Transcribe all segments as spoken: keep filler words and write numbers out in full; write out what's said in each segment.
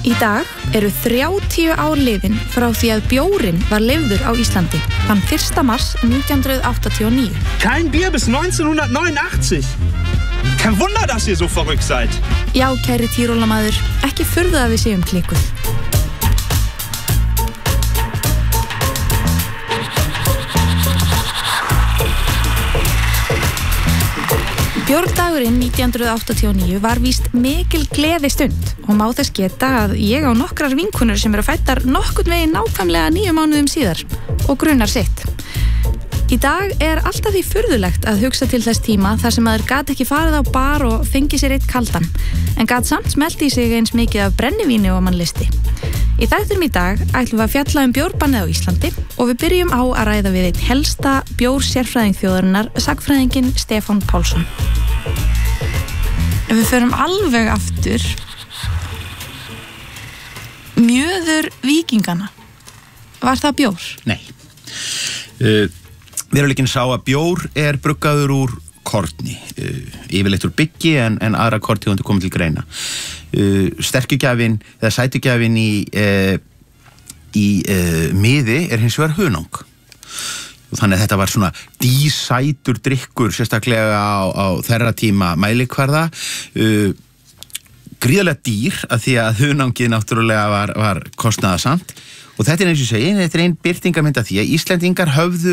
Í dag eru þrjátíu ár liðin frá því að bjórinn var leyfður á Íslandi, þann fyrsta mars nítján hundruð áttatíu og níu. Kein Bier bis neunzehnhundertneunundachtzig. Kein Wunder, dass ihr so verrückt seid. Já, kæri Tyrólamaður, ekki furðu að við séum klikuð. Bjórdagurinn nítján hundruð áttatíu og níu var víst mikil gleði stund og má þess geta að ég á nokkrar vinkonur sem eru fæddar nokkurn veginn nákvæmlega níu mánuðum síðar og grunar sitt. Í dag er alltaf því furðulegt að hugsa til þess tíma þar sem maður gat ekki farið á bar og fengið sér eitt kaldan, en gat samt smelt í sig eins mikið af brennivíni og mann listi. Í þættinum í dag ætlum við að fjalla um bjórbannið á Íslandi og við byrjum á að ræða við einn helsta bjórsérfræðing þjóðarinnar, sagnfræðinginn Stefán Pálsson. Ef við förum alveg aftur, mjöður víkingana, var það bjór? Nei. Uh, Veruleikinn sá að bjór er bruggaður úr korni, uh, yfirleitt úr byggi en, en aðra korntegundir komið til greina. Uh, sterkugjafinn eða sætugjafinn í, uh, í uh, miði er hins vegar hunang. Og þannig að þetta var svona dísætur drykkur sérstaklega á, á þeirra tíma mælikvarða. Uh, gríðarlega dýr að því að hunangið náttúrulega var, var kostnaðarsamt. Og þetta er eins og segi, þetta er ein birtingarmynd af því að Íslendingar höfðu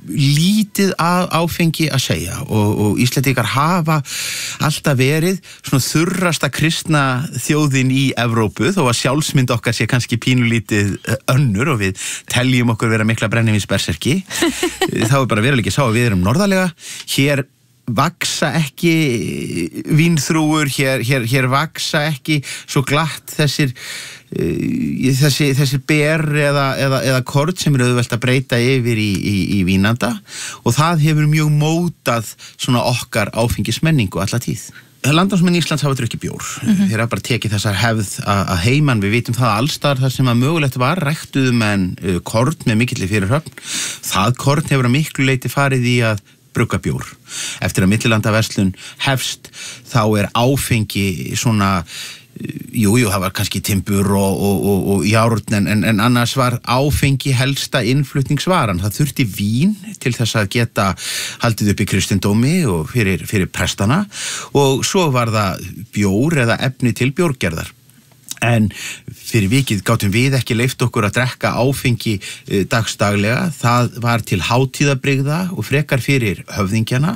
lítið að áfengi að segja og, og Íslendingar hafa alltaf verið svona þurrasta kristna þjóðin í Evrópu, þó að sjálfsmynd okkar sé kannski pínulítið önnur og við teljum okkur vera mikla brennivínsberserki. Þá er bara veruleiki sá að við erum norðarlega. Hér vaksa ekki vínþrúgur, hér, hér, hér vaksa ekki svo glatt þessir þessi, þessi ber eða, eða, eða kort sem eru auðvelt að breyta yfir í, í, í vínanda og það hefur mjög mótað svona okkar áfengismenningu alla tíð. Landnámsmenn Íslands hafa drukkið bjór. Mm-hmm. Þeir hafa bara tekið þessar hefð að heiman. Við vitum það allstar þar sem að mögulegt var ræktuðu menn uh, korn með mikilli fyrirhöfn. Það korn hefur að miklu leyti farið í að brugga bjór. Eftir að millilandaverslun hefst þá er áfengi svona Jú, jú, það var kannski timbur og, og, og, og járn en, en, en annars var áfengi helsta innflutningsvaran. Það þurfti vín til þess að geta haldið upp í kristindómi og fyrir, fyrir prestana og svo var það bjór eða efni til bjórgerðar. En fyrir vikið gátum við ekki leyft okkur að drekka áfengi e, dagsdaglega. Það var til hátíðabrigða og frekar fyrir höfðingjana.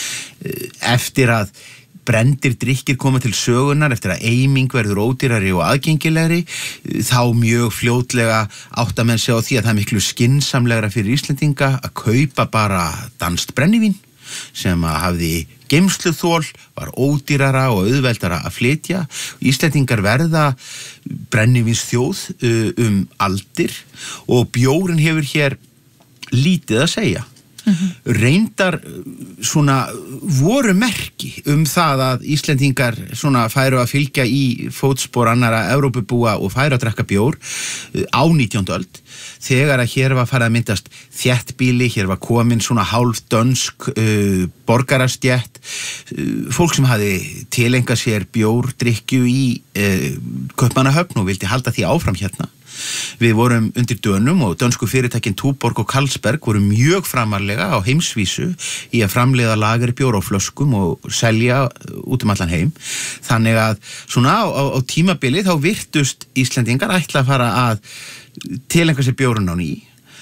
E, eftir að brendir drykkir koma til sögunar, eftir að eiming verður ódýrari og aðgengilegri, þá mjög fljótlega átta menn sig á því að það er miklu skynsamlegra fyrir Íslendinga að kaupa bara danskt brennivín sem að hafði geymsluþol, var ódýrara og auðveldara að flytja. Íslendingar verða brennivínsþjóð um aldir og bjórinn hefur hér lítið að segja. Mm-hmm. Reyndar svona voru merki um það að Íslendingar svona færu að fylgja í fótspor annara Evrópubúa og færu að drekka bjór á nítjándu öld þegar að hér var farið að myndast þéttbýli, hér var komin svona hálf dönsk uh, borgarastjætt uh, fólk sem hafi tilengað sér bjórdrykkju í uh, Kaupmannahöfn og vildi halda því áfram hérna. Við vorum undir Dönum og dönsku fyrirtækin Tuborg og Carlsberg voru mjög framarlega á heimsvísu í að framleiða lagri bjór á flöskum og selja út um allan heim. Þannig að svona á, á, á tímabili þá virtust Íslendingar ætla að fara að tilengja sér bjórinn á ný.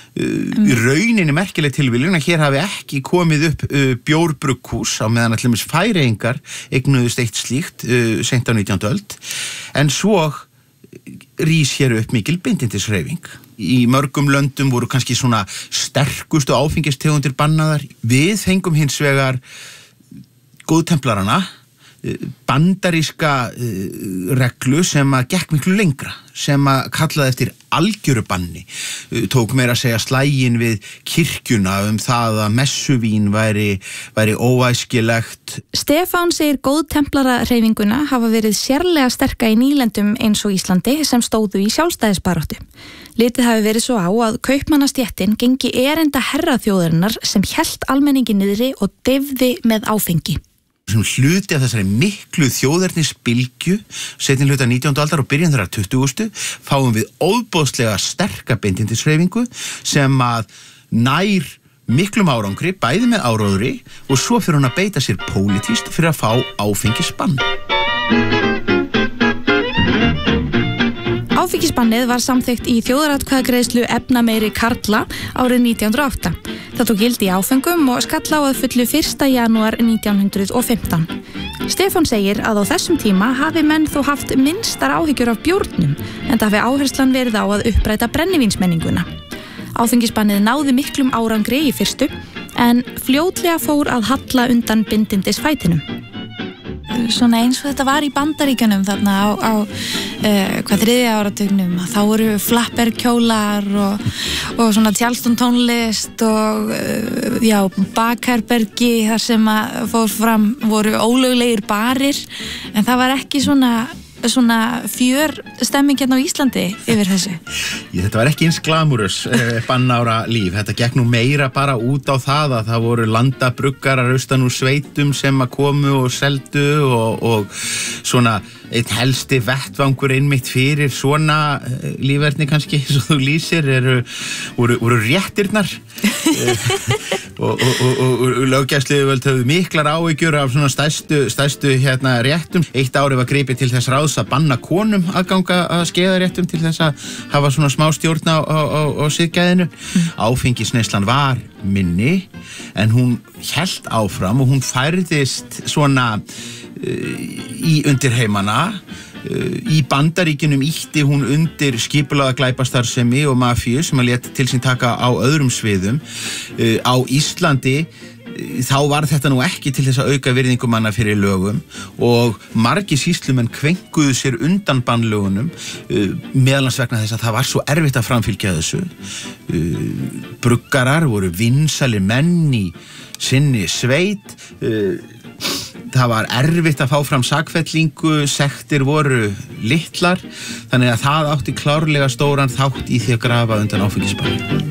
Mm. Í rauninni merkileg tilviljun að hér hafi ekki komið upp uh, bjórbrugghús á meðan allir mis Færeyingar eignuðust eitt slíkt uh, seint á nítjándu öld en svo rís hér upp mikil bindindishreyfing. Í mörgum löndum voru kannski svona sterkustu áfengistegundir bannaðar. Við fengum hins vegar góðtemplarana, bandaríska reglu sem að gekk miklu lengra, sem að kallaði eftir algjöru banni, tók meira að segja slægin við kirkjuna um það að messuvín væri, væri óæskilegt. Stefán segir góðtemplara-hreyfinguna hafa verið sérlega sterka í nýlendum eins og Íslandi sem stóðu í sjálfstæðisbaráttu. Litið hafi verið svo á að kaupmannastéttin gengi erinda herraþjóðarinnar sem hélt almenningi niðri og deyfði með áfengi. sem hluti af þessari miklu þjóðernisbylgju seinni hluta nítjándu aldar og byrjun þeirra tuttugustu fáum við óboðslega sterka bindindishreyfingu sem að nær miklum árangri, bæði með áróðri og svo fyrir hún að beita sér pólitískt fyrir að fá áfengisbann. Áfengisbannið var samþykkt í þjóðaratkvæðagreiðslu efnameiri karla árið nítján hundruð og átta. Það tók gildi í áfengum og skall á að fullu fyrsta janúar nítján hundruð og fimmtán. Stefán segir að á þessum tíma hafi menn þó haft minnstar áhyggjur af bjórnum, en það hafi áherslan verið á að uppræta brennivínsmenninguna. Áfengisbannið náði miklum árangri í fyrstu, en fljótlega fór að halla undan bindindisfætinum. Svona eins og þetta var í Bandaríkjunum þarna á, á uh, hvað þriðja áratugnum, að þá voru flapperkjólar og, og svona Charleston tónlist og uh, já, bakherbergi þar sem að fór fram voru ólöglegir barir, en það var ekki svona svona fjör stemming hérna á Íslandi yfir þessu. Ég, þetta var ekki eins glamurus eh, bannára líf. Þetta gekk nú meira bara út á það að það voru landabruggarar austan úr sveitum sem að komu og seldu og, og svona einn helsti vettvangur einmitt fyrir svona eh, lífverðni kannski, eins og þú lýsir, eru, voru, voru réttirnar og, og, og, og, og löggæsluyfirvöld höfðu miklar áhyggjur af svona stærstu, stærstu hérna réttum. Eitt ári var gripið til þess ráðs að banna konum aðganga að skeiðaréttum til þess að hafa svona smá stjórn á, á, á, á siðgæðinu. Mm. Áfengisneyslan var minni en hún hélt áfram og hún færðist svona uh, í undirheimana. Í Bandaríkjunum ýtti hún undir skipulagða glæpastarfsemi og mafíu sem að lét til sín taka á öðrum sviðum. Á Íslandi þá var þetta nú ekki til þess að auka virðingu manna fyrir lögum og margir sýslumenn kvenkuðu sér undan bannlögunum meðalans vegna þess að það var svo erfitt að framfylgja þessu. Bruggarar voru vinsælir menn í sinni sveit. Það var erfitt að fá fram sakfellingu, sektir voru litlar, þannig að það átti klárlega stóran þátt í því að grafa undan áfengisbanni.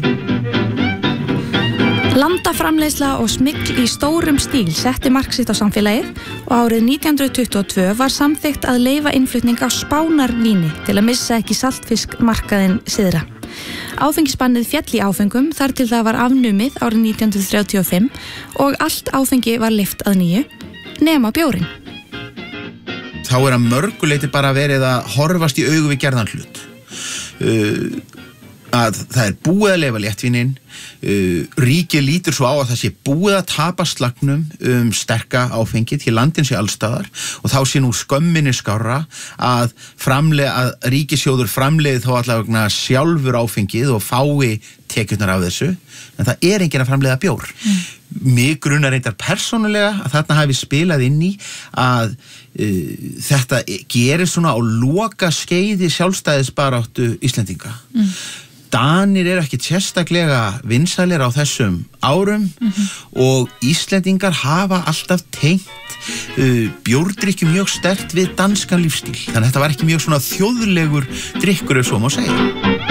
Landaframleiðsla og smygl í stórum stíl setti mark sitt á samfélagið og árið nítján hundruð tuttugu og tvö var samþykkt að leyfa innflutning á spánarvíni til að missa ekki saltfiskmarkaðinn syðra. Áfengisbannið féll í áfengum þar til það var afnumið árið nítján hundruð þrjátíu og fimm og allt áfengi var lyft að nýju, nema bjórin. Þá er að mörguleiti bara verið að horfast í augu við gerðan hlut. Uh, að það er búið að leyfa léttvínin, uh, ríkið lítur svo á að það sé búið að tapa slagnum um sterka áfengi til landin sé allstaðar og þá sé nú skömminni skárra að, framlega, að ríkissjóður framleiði þó allavega sjálfur áfengið og fái tekjurnar af þessu, en það er enginn að framleiða bjór. Mm. Mig grunar reyndar persónulega að þarna hafi spilað inn í að uh, þetta gerir svona á loka skeiði sjálfstæðisbaráttu Íslendinga. Mm. Danir eru ekki sérstaklega vinsælir á þessum árum mm-hmm. og Íslendingar hafa alltaf tengt uh, bjórdrykju mjög sterkt við danskan lífstíl. Þannig að þetta var ekki mjög svona þjóðlegur drykkur ef svo má segja.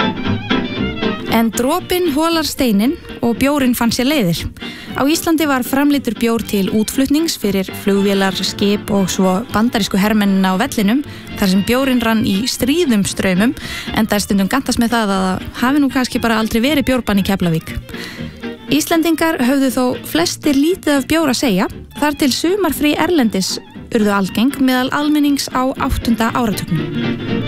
En dropinn holar steinin og bjórinn fann sér leiðir. Á Íslandi var framleiddur bjór til útflutnings fyrir flugvélar, skip og svo bandarísku hermennina á vellinum þar sem bjórinn rann í stríðum straumum en það er stundum gantast með það að það hafi nú kannski bara aldrei verið bjórbann í Keflavík. Íslendingar höfðu þó flestir lítið af bjór að segja þar til sumarfrí erlendis urðu algeng meðal almennings á áttunda áratugnum.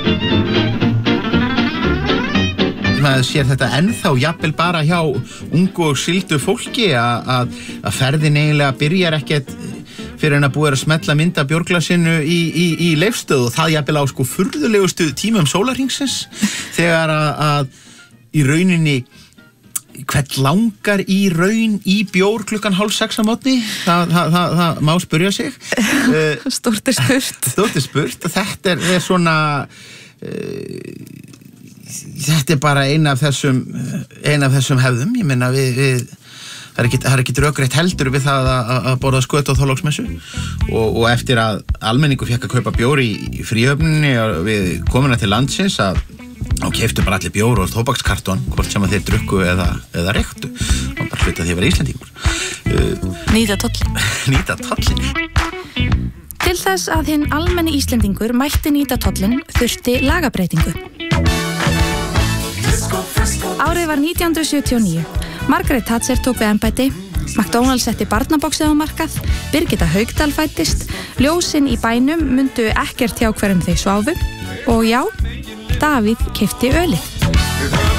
Maður sér þetta ennþá jafnvel bara hjá ungu og sildu fólki að að ferðin eiginlega byrjar ekkert fyrir en að búið að smetla mynda bjórglasinu í, í, í leifstöð og það jafnvel á sko furðulegustu tímum sólarhringsins þegar að, að í rauninni hvern langar í raun í bjór klukkan hálf sex á mótni það, það, það, það má spyrja sig. Stórt er spurt. Stórt er spurt og þetta er, er svona uh, þetta er bara eina af þessum eina af þessum hefðum, ég meina við, við það er ekki, það er ekki rökrétt heldur við það að, að borða skötu á Þorláksmessu og, og eftir að almenningur fekk að kaupa bjór í, í fríhöfninni og við komuna til landsins að og keyptu bara allir bjór og tóbakskartón hvort sem að þeir drukku eða, eða reyktu og bara hluta því að vera Íslendingur. Nýta tollin. Nýta tollin. Til þess að hinn almenni Íslendingur mætti nýta tollinn þurfti lagabreitingu. Árið var nítján hundruð sjötíu og níu. Margaret Thatcher tók við embætti, McDonald's setti barnaboxið á markað, Birgitta Haukdal fæddist, ljósin í bænum mundu ekkert hjá hverjum þau sváfu og já, Davíð keypti ölið.